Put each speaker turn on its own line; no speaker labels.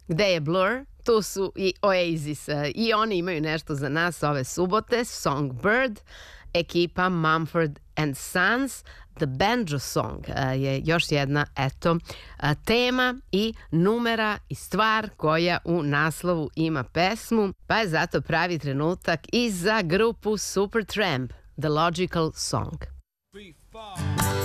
Gde je Blur? Tu su i Oasis. I oni imaju nešto za nas ove subote. Songbird, ekipa Mumford and Sons. The Banjo Song je još jedna, tema i numera i stvar koja u naslovu ima pesmu, pa je zato pravi trenutak i za grupu Supertramp, The Logical Song.
3, 4.